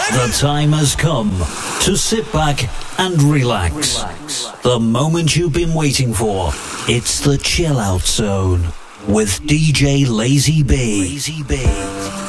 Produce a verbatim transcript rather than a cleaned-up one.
The time has come to sit back and relax. The moment you've been waiting for. It's the Chill Out Zone with D J Lazy B.